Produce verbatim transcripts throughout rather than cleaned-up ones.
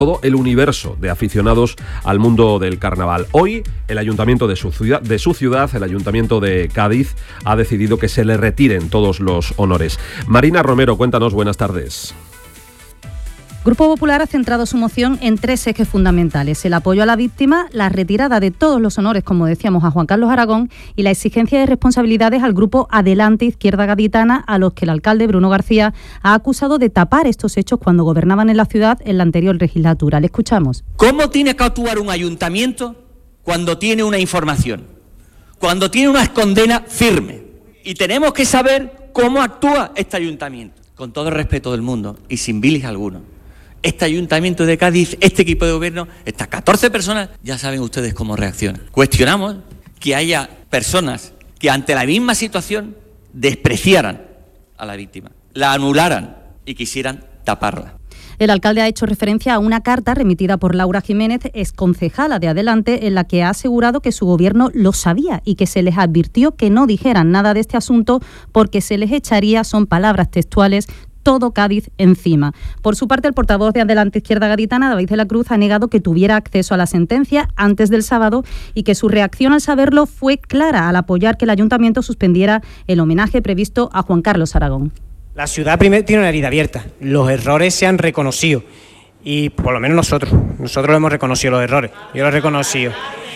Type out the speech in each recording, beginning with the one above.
todo el universo de aficionados al mundo del carnaval. Hoy el ayuntamiento de su ciudad, de su ciudad, el ayuntamiento de Cádiz, ha decidido que se le retiren todos los honores. Marina Romero, cuéntanos, buenas tardes. Grupo Popular ha centrado su moción en tres ejes fundamentales: el apoyo a la víctima, la retirada de todos los honores, como decíamos, a Juan Carlos Aragón, y la exigencia de responsabilidades al grupo Adelante Izquierda Gaditana, a los que el alcalde Bruno García ha acusado de tapar estos hechos cuando gobernaban en la ciudad en la anterior legislatura. Le escuchamos. ¿Cómo tiene que actuar un ayuntamiento cuando tiene una información? Cuando tiene una condena firme. Y tenemos que saber cómo actúa este ayuntamiento. Con todo el respeto del mundo y sin bilis alguno. Este ayuntamiento de Cádiz, este equipo de gobierno, estas catorce personas, ya saben ustedes cómo reaccionan. Cuestionamos que haya personas que ante la misma situación despreciaran a la víctima, la anularan y quisieran taparla. El alcalde ha hecho referencia a una carta remitida por Laura Jiménez, exconcejala de Adelante, en la que ha asegurado que su gobierno lo sabía y que se les advirtió que no dijeran nada de este asunto porque se les echaría, son palabras textuales, todo Cádiz encima. Por su parte, el portavoz de Adelante Izquierda Gaditana, David de la Cruz, ha negado que tuviera acceso a la sentencia antes del sábado y que su reacción al saberlo fue clara al apoyar que el ayuntamiento suspendiera el homenaje previsto a Juan Carlos Aragón. La ciudad primero tiene una herida abierta, los errores se han reconocido y por lo menos nosotros, nosotros lo hemos reconocido los errores, yo lo he reconocido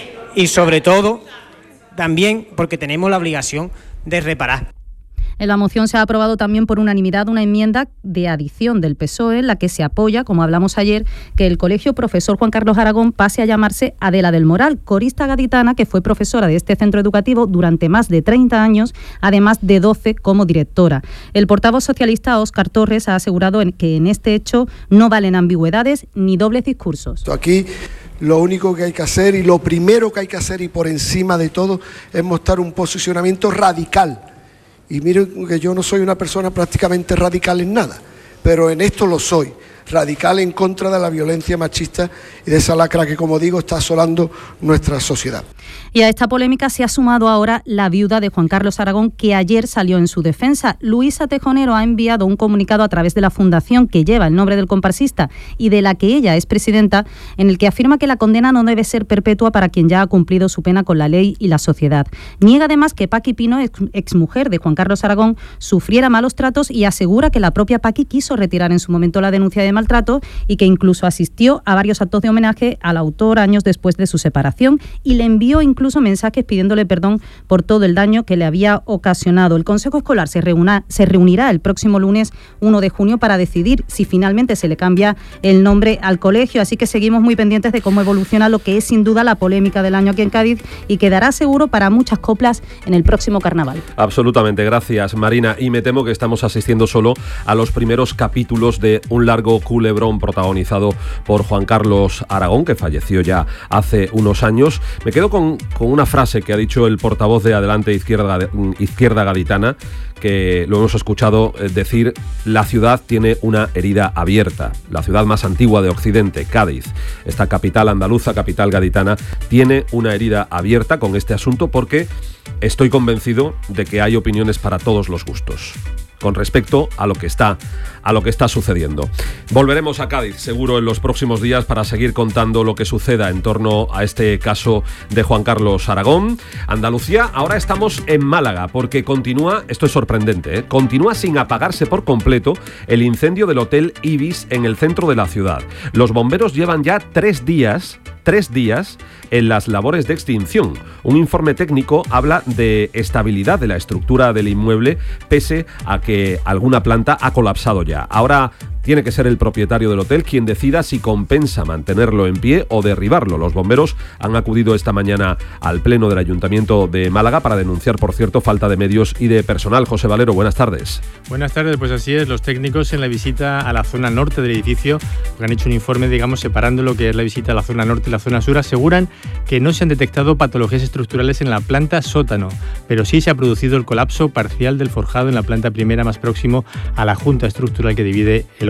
y sobre todo también porque tenemos la obligación de reparar. En la moción se ha aprobado también por unanimidad una enmienda de adición del P S O E en la que se apoya, como hablamos ayer, que el Colegio Profesor Juan Carlos Aragón pase a llamarse Adela del Moral, corista gaditana que fue profesora de este centro educativo durante más de treinta años, además de doce como directora. El portavoz socialista Óscar Torres ha asegurado que en este hecho no valen ambigüedades ni dobles discursos. Aquí lo único que hay que hacer y lo primero que hay que hacer y por encima de todo es mostrar un posicionamiento radical. Y miren que yo no soy una persona prácticamente radical en nada, pero en esto lo soy, radical en contra de la violencia machista y de esa lacra que, como digo, está asolando nuestra sociedad. Y a esta polémica se ha sumado ahora la viuda de Juan Carlos Aragón, que ayer salió en su defensa. Luisa Tejonero ha enviado un comunicado a través de la fundación que lleva el nombre del comparsista y de la que ella es presidenta, en el que afirma que la condena no debe ser perpetua para quien ya ha cumplido su pena con la ley y la sociedad. Niega además que Paqui Pino, ex, exmujer de Juan Carlos Aragón, sufriera malos tratos y asegura que la propia Paqui quiso retirar en su momento la denuncia de maltrato y que incluso asistió a varios actos de homenaje al autor años después de su separación y le envió incluso mensajes pidiéndole perdón por todo el daño que le había ocasionado. El Consejo Escolar se, reúna, se reunirá el próximo lunes uno de junio para decidir si finalmente se le cambia el nombre al colegio, así que seguimos muy pendientes de cómo evoluciona lo que es sin duda la polémica del año aquí en Cádiz y quedará seguro para muchas coplas en el próximo carnaval. Absolutamente, gracias Marina, y me temo que estamos asistiendo solo a los primeros capítulos de un largo culebrón protagonizado por Juan Carlos Aragón, que falleció ya hace unos años. Me quedo con con una frase que ha dicho el portavoz de Adelante Izquierda, Izquierda Gaditana, que lo hemos escuchado decir: la ciudad tiene una herida abierta. La ciudad más antigua de Occidente, Cádiz, esta capital andaluza, capital gaditana, tiene una herida abierta con este asunto porque estoy convencido de que hay opiniones para todos los gustos con respecto a lo que está a lo que está sucediendo. Volveremos a Cádiz seguro en los próximos días para seguir contando lo que suceda en torno a este caso de Juan Carlos Aragón. Andalucía, ahora estamos en Málaga porque continúa, esto es sorprendente, ¿eh? continúa sin apagarse por completo el incendio del Hotel Ibis en el centro de la ciudad. Los bomberos llevan ya tres días tres días en las labores de extinción. Un informe técnico habla de estabilidad de la estructura del inmueble pese a que alguna planta ha colapsado ya. Ahora tiene que ser el propietario del hotel quien decida si compensa mantenerlo en pie o derribarlo. Los bomberos han acudido esta mañana al pleno del Ayuntamiento de Málaga para denunciar, por cierto, falta de medios y de personal. José Valero, buenas tardes. Buenas tardes, pues así es. Los técnicos en la visita a la zona norte del edificio, que han hecho un informe, digamos, separando lo que es la visita a la zona norte y la zona sur, aseguran que no se han detectado patologías estructurales en la planta sótano, pero sí se ha producido el colapso parcial del forjado en la planta primera más próximo a la junta estructural que divide el hotel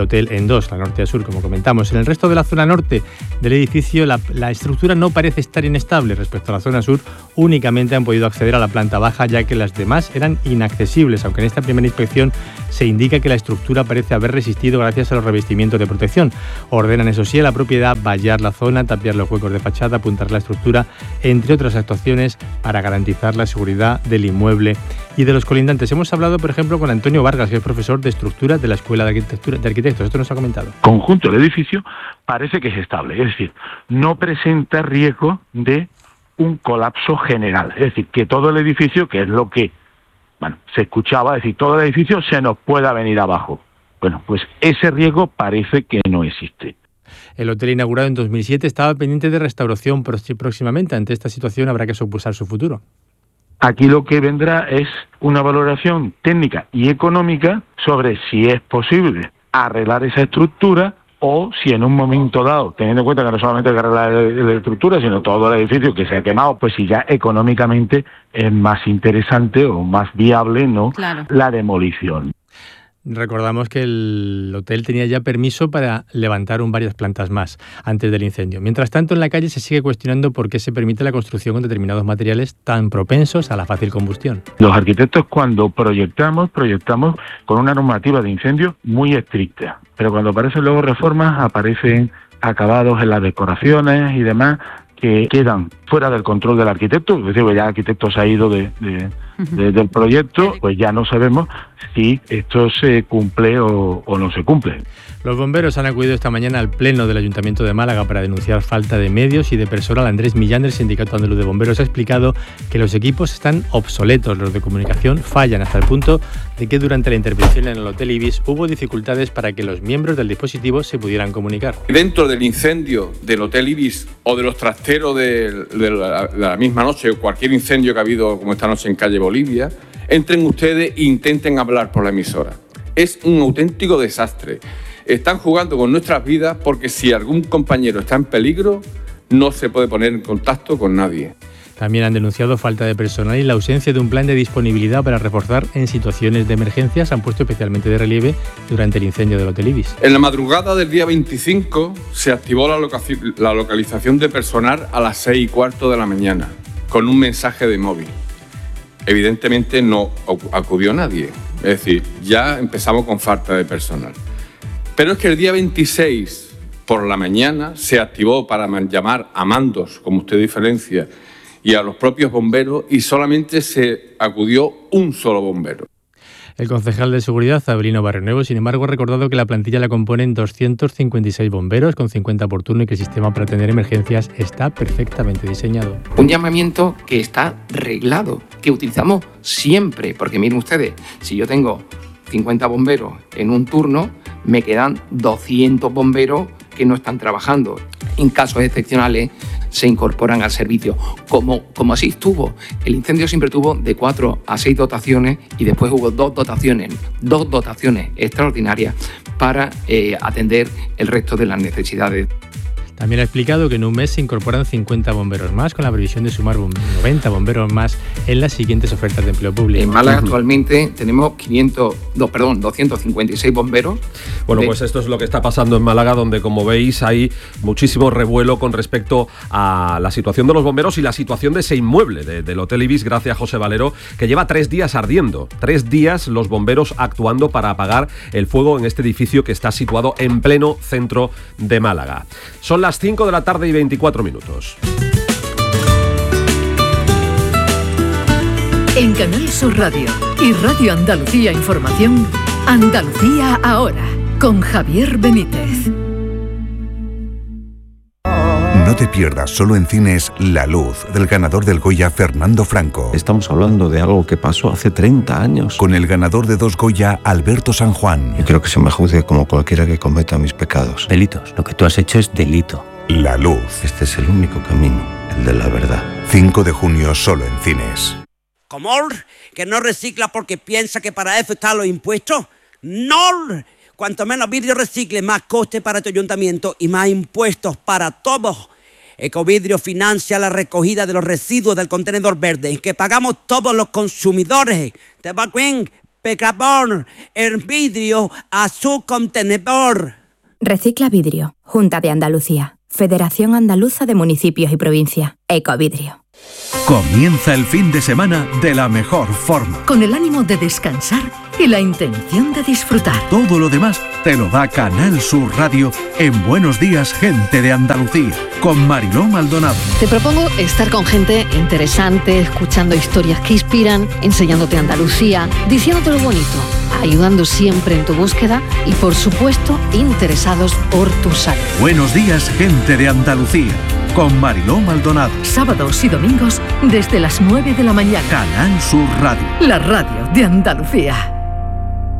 hotel en dos, la norte y la sur, como comentamos. En el resto de la zona norte del edificio, la, la estructura no parece estar inestable. Respecto a la zona sur, únicamente han podido acceder a la planta baja, ya que las demás eran inaccesibles, aunque en esta primera inspección se indica que la estructura parece haber resistido gracias a los revestimientos de protección. Ordenan, eso sí, a la propiedad vallar la zona, tapiar los huecos de fachada, apuntar la estructura, entre otras actuaciones para garantizar la seguridad del inmueble y de los colindantes. Hemos hablado, por ejemplo, con Antonio Vargas, que es profesor de estructura de la Escuela de Arquitectura de Arquitectos. Esto nos ha comentado. El conjunto del edificio parece que es estable, es decir, no presenta riesgo de un colapso general. Es decir, que todo el edificio, que es lo que bueno, se escuchaba, es decir, todo el edificio se nos pueda venir abajo. Bueno, pues ese riesgo parece que no existe. El hotel, inaugurado en dos mil siete, estaba pendiente de restauración próximamente. Ante esta situación habrá que supusar su futuro. Aquí lo que vendrá es una valoración técnica y económica sobre si es posible arreglar esa estructura o si en un momento dado, teniendo en cuenta que no solamente hay que arreglar la estructura, sino todo el edificio que se ha quemado, pues si ya económicamente es más interesante o más viable, ¿no? Claro. La demolición. Recordamos que el hotel tenía ya permiso para levantar un varias plantas más antes del incendio. Mientras tanto, en la calle se sigue cuestionando por qué se permite la construcción con determinados materiales tan propensos a la fácil combustión. Los arquitectos, cuando proyectamos, proyectamos con una normativa de incendio muy estricta, pero cuando aparecen luego reformas, aparecen acabados en las decoraciones y demás que quedan fuera del control del arquitecto. Es decir, ya el arquitecto se ha ido de, de, de, del proyecto, pues ya no sabemos si esto se cumple o, o no se cumple. Los bomberos han acudido esta mañana al Pleno del Ayuntamiento de Málaga para denunciar falta de medios y de personal. Andrés Millán, del Sindicato Andaluz de Bomberos, ha explicado que los equipos están obsoletos, los de comunicación fallan, hasta el punto de que durante la intervención en el Hotel Ibis hubo dificultades para que los miembros del dispositivo se pudieran comunicar. Dentro del incendio del Hotel Ibis o de los trasteros de, de, la, de la misma noche, o cualquier incendio que ha habido como esta noche en calle Bolivia, entren ustedes e intenten hablar por la emisora. Es un auténtico desastre. Están jugando con nuestras vidas porque si algún compañero está en peligro, no se puede poner en contacto con nadie. También han denunciado falta de personal y la ausencia de un plan de disponibilidad para reforzar en situaciones de emergencia. Se han puesto especialmente de relieve durante el incendio del Hotel Ibis. En la madrugada del día veinticinco se activó la, locaci- la localización de personal a las seis y cuarto de la mañana con un mensaje de móvil. Evidentemente no acudió nadie, es decir, ya empezamos con falta de personal. Pero es que el día veintiséis por la mañana se activó para llamar a mandos, como usted diferencia, y a los propios bomberos, y solamente se acudió un solo bombero. El concejal de Seguridad, Abelino Barrionuevo, sin embargo, ha recordado que la plantilla la componen doscientos cincuenta y seis bomberos, con cincuenta por turno, y que el sistema para atender emergencias está perfectamente diseñado. Un llamamiento que está reglado, que utilizamos siempre, porque miren ustedes, si yo tengo cincuenta bomberos en un turno, me quedan doscientos bomberos que no están trabajando. En casos excepcionales se incorporan al servicio, como, como así estuvo. El incendio siempre tuvo de cuatro a seis dotaciones y después hubo dos dotaciones, dos dotaciones extraordinarias para eh, atender el resto de las necesidades. También ha explicado que en un mes se incorporan cincuenta bomberos más, con la previsión de sumar noventa bomberos más en las siguientes ofertas de empleo público. En Málaga actualmente tenemos quinientos, no, perdón, doscientos cincuenta y seis bomberos. Bueno, de... pues esto es lo que está pasando en Málaga, donde, como veis, hay muchísimo revuelo con respecto a la situación de los bomberos y la situación de ese inmueble de, del Hotel Ibis, gracias a José Valero, que lleva tres días ardiendo. Tres días los bomberos actuando para apagar el fuego en este edificio que está situado en pleno centro de Málaga. Son las cinco de la tarde y veinticuatro minutos. En Canal Sur Radio y Radio Andalucía Información, Andalucía Ahora, con Javier Benítez. No te pierdas solo en cines La Luz, del ganador del Goya Fernando Franco. Estamos hablando de algo que pasó hace treinta años. Con el ganador de dos Goya, Alberto San Juan. Yo creo que se me juzgue como cualquiera que cometa mis pecados. Delitos. Lo que tú has hecho es delito. La Luz. Este es el único camino, el de la verdad. cinco de junio solo en cines. ¿Comor? ¿Que no recicla porque piensa que para eso están los impuestos? ¡No! Cuanto menos vidrio recicle, más coste para tu ayuntamiento y más impuestos para todos. Ecovidrio financia la recogida de los residuos del contenedor verde, en que pagamos todos los consumidores. ¿Te va bien? pecador el vidrio a su contenedor. Recicla Vidrio, Junta de Andalucía, Federación Andaluza de Municipios y Provincias, Ecovidrio. Comienza el fin de semana de la mejor forma. Con el ánimo de descansar y la intención de disfrutar. Todo lo demás te lo da Canal Sur Radio en Buenos Días, Gente de Andalucía, con Mariló Maldonado. Te propongo estar con gente interesante, escuchando historias que inspiran, enseñándote Andalucía, diciéndote lo bonito, ayudando siempre en tu búsqueda y, por supuesto, interesados por tu salud. Buenos Días, Gente de Andalucía, con Mariló Maldonado. Sábados y domingos desde las nueve de la mañana. Canal Sur Radio. La radio de Andalucía.